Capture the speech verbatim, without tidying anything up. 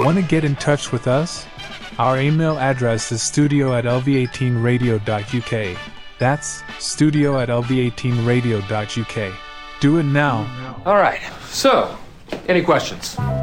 Want to get in touch with us? Our email address is studio at l v eighteen radio dot u k. That's studio at l v eighteen radio dot u k. Do it now. All right. So, any questions?